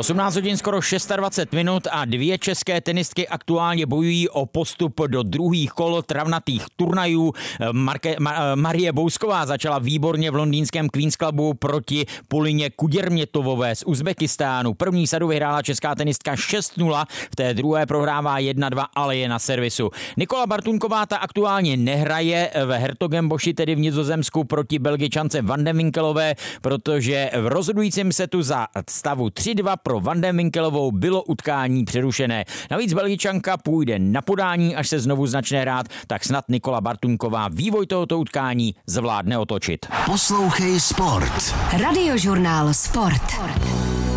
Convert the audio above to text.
18 hodin skoro 26 minut a dvě české tenistky aktuálně bojují o postup do druhých kol travnatých turnajů. Marie Bousková začala výborně v londýnském Queen's Clubu proti Polině Kuděrmětovové z Uzbekistánu. První sadu vyhrála česká tenistka 6-0, v té druhé prohrává 1-2, ale je na servisu. Nikola Bartunková ta aktuálně nehraje v Hertogenboši, tedy v Nizozemsku, proti Belgičance Van de Winkelové, protože v rozhodujícím setu za stavu 3-2 pro Van de Winkelovou bylo utkání přerušené. Navíc Belgičanka půjde na podání, až se znovu začne hrát, tak snad Nikola Bartunková vývoj tohoto utkání zvládne otočit. Poslouchej Sport. Radiožurnál Sport.